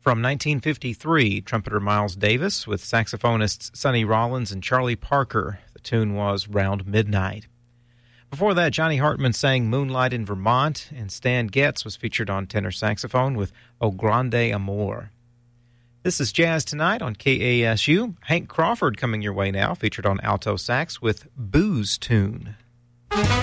From 1953, trumpeter Miles Davis with saxophonists Sonny Rollins and Charlie Parker. The tune was Round Midnight. Before that, Johnny Hartman sang Moonlight in Vermont, and Stan Getz was featured on tenor saxophone with O Grande Amor. This is Jazz Tonight on KASU. Hank Crawford coming your way now, featured on alto sax with Booze Tune.